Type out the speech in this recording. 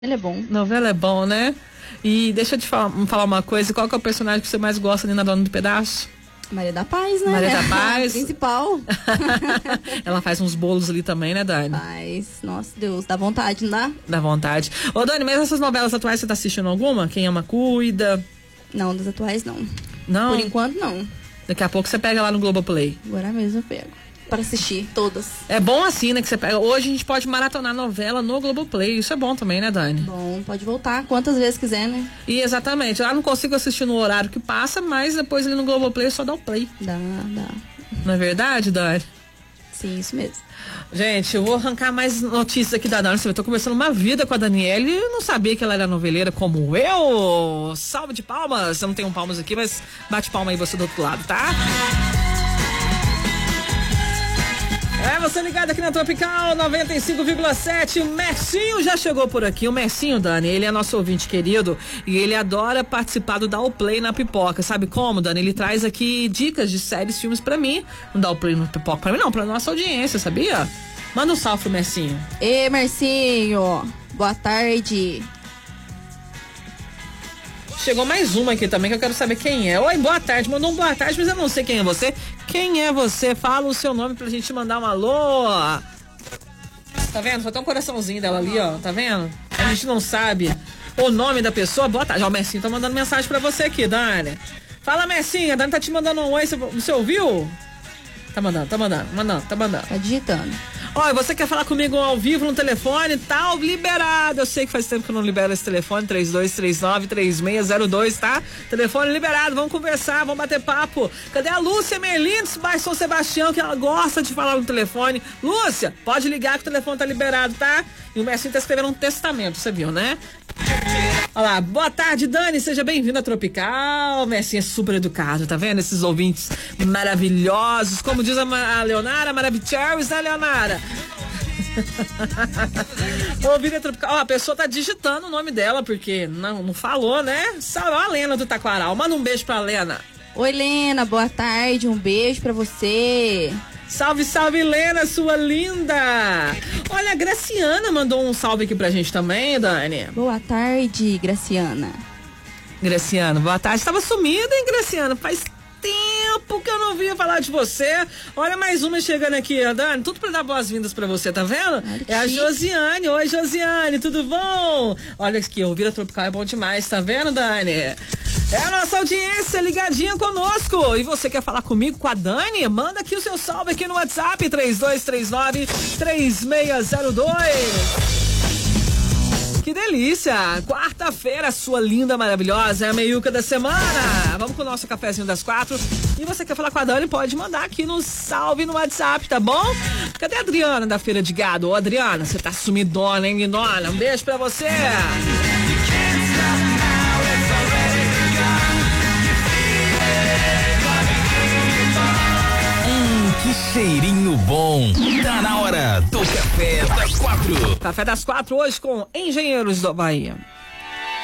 Ele é bom. Novela é bom, né? E deixa eu te falar uma coisa. Qual que é o personagem que você mais gosta ali na Dona do Pedaço? Maria da Paz, né? Maria da Paz. Principal. Ela faz uns bolos ali também, né, Dani? Faz. Nossa, Deus, dá vontade, não dá? Dá vontade. Ô, Dani, mesmo essas novelas atuais, você tá assistindo alguma? Quem Ama Cuida? Não, das atuais não. Não? Por enquanto, não. Daqui a pouco você pega lá no Globoplay. Agora mesmo eu pego. Para assistir todas. É bom assim, né, que você pega. Hoje a gente pode maratonar novela no Globoplay. Isso é bom também, né, Dani? Bom, pode voltar quantas vezes quiser, né? E exatamente. Eu não consigo assistir no horário que passa, mas depois ali no Globoplay só dá o play. Dá. Não é verdade, Dani? Sim, isso mesmo. Gente, eu vou arrancar mais notícias aqui da Dani. Eu tô conversando uma vida com a Daniela e eu não sabia que ela era noveleira como eu. Salve de palmas. Eu não tenho palmas aqui, mas bate palma aí você do outro lado, tá? Você ligado aqui na Tropical 95,7. O Mercinho já chegou por aqui. O Mercinho, Dani, ele é nosso ouvinte querido e ele adora participar do Dá o Play na Pipoca. Sabe como, Dani? Ele traz aqui dicas de séries, filmes pra mim. Não dá o Play na Pipoca pra mim, não, pra nossa audiência, sabia? Manda um salve pro Mercinho. Ê, Mercinho, boa tarde. Chegou mais uma aqui também que eu quero saber quem é. Oi, boa tarde. Mandou um boa tarde, mas eu não sei quem é você. Quem é você? Fala o seu nome pra gente mandar um alô. Tá vendo? Só tem um coraçãozinho dela ali, ó. Tá vendo? A gente não sabe o nome da pessoa. Boa tarde. Ó, o Messinho tá mandando mensagem pra você aqui, Dani. Fala, Messinho. A Dani tá te mandando um oi. Você ouviu? Tá mandando. Tá digitando. Ó, você quer falar comigo ao vivo no telefone? Tá liberado. Eu sei que faz tempo que eu não libero esse telefone, 3239-3602, tá? Telefone liberado, vamos conversar, vamos bater papo. Cadê a Lúcia Merlins, bairro São Sebastião, que ela gosta de falar no telefone? Lúcia, pode ligar que o telefone tá liberado, tá? E o Messinho tá escrevendo um testamento, você viu, né? Olha lá, boa tarde, Dani, seja bem-vindo à Tropical. O Messinho é super educado, tá vendo? Esses ouvintes maravilhosos, como diz a Leonara, maravilhosos, né, Leonara? Ouvir a Tropical. Ó, a pessoa tá digitando o nome dela, porque não falou, né? Salve a Lena do Taquaral, manda um beijo pra Lena. Oi, Lena, boa tarde, um beijo pra você. Salve, salve, Lena, sua linda! Olha, a Graciana mandou um salve aqui pra gente também, Dani. Boa tarde, Graciana. Graciana, boa tarde. Tava sumida, hein, Graciana? Faz tempo que eu não via falar de você. Olha mais uma chegando aqui, Dani. Tudo pra dar boas-vindas pra você, tá vendo? É a Josiane. Oi, Josiane, tudo bom? Olha aqui, ouvir a Tropical é bom demais, tá vendo, Dani? É a nossa audiência ligadinha conosco. E você quer falar comigo, com a Dani? Manda aqui o seu salve aqui no WhatsApp, 3239-3602. Que delícia! Quarta-feira, sua linda, maravilhosa, é a meiuca da semana. Vamos com o nosso cafezinho das 4. E você quer falar com a Dani, pode mandar aqui no salve no WhatsApp, tá bom? Cadê a Adriana da Feira de Gado? Ô, Adriana, você tá sumidona, hein, lindona? Um beijo pra você! Que cheirinho bom! Tá na hora do Café das 4. Café das 4 hoje com Engenheiros do Bahia.